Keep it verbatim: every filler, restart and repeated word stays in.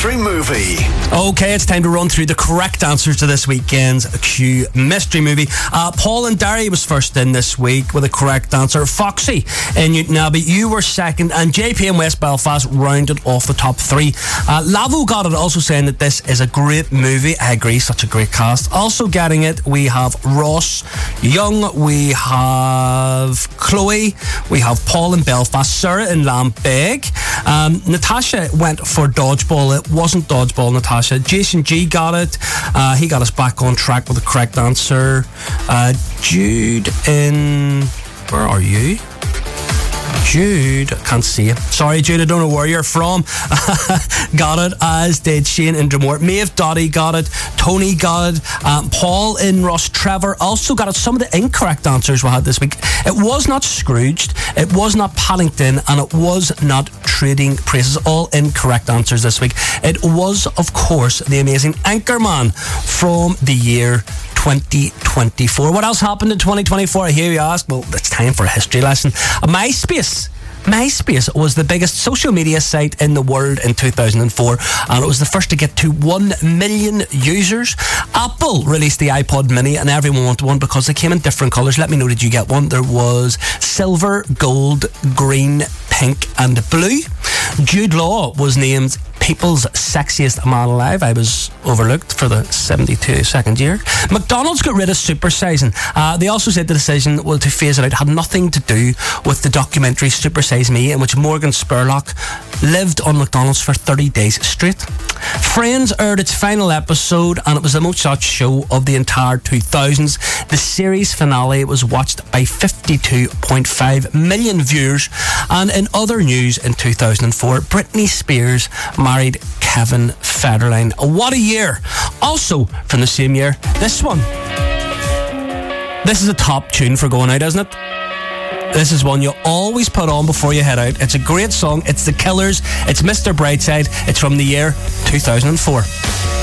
Mystery Movie. Okay, it's time to run through the correct answers to this weekend's Q Mystery Movie. Uh, Paul and Derry was first in this week with a correct answer. Foxy in Newtownabbey, you were second, and J P in West Belfast rounded off the top three. Uh, Lavo got it, also saying that this is a great movie. I agree, such a great cast. Also getting it, we have Ross Young, we have Chloe, we have Paul in Belfast, Sarah in Lambeg. Um, Natasha went for Dodgeball. It wasn't Dodgeball, Natasha. Jason G got it. Uh, he got us back on track with the correct answer. Uh, Jude in... Where are you? Jude, can't see you. Sorry, Jude, I don't know where you're from. Got it, as did Shane in Drumore. Maeve Dottie got it. Tony got it. Um, Paul in Ross Trevor also got it. Some of the incorrect answers we had this week. It was not Scrooged, it was not Paddington, and it was not Trading Places. All incorrect answers this week. It was, of course, the amazing Anchorman from the year twenty twenty-four. What else happened in twenty twenty-four? I hear you ask. Well, it's time for a history lesson. MySpace. MySpace was the biggest social media site in the world in two thousand four, and it was the first to get to one million users. Apple released the iPod Mini, and everyone wanted one because they came in different colours. Let me know, did you get one? There was silver, gold, green, pink and blue. Jude Law was named People's Sexiest Man Alive. I was overlooked for the seventy-two-second year. McDonald's got rid of supersizing. Uh, they also said the decision well, to phase it out had nothing to do with the documentary Super Size Me, in which Morgan Spurlock lived on McDonald's for thirty days straight. Friends aired its final episode, and it was the most watched show of the entire two thousands. The series finale was watched by fifty-two point five million viewers. And in other news in two thousand four, Britney Spears married Kevin Federline. What a year. Also from the same year, this one. This is a top tune for going out, isn't it? This is one you always put on before you head out. It's a great song. It's The Killers. It's Mister Brightside. It's from the year two thousand four.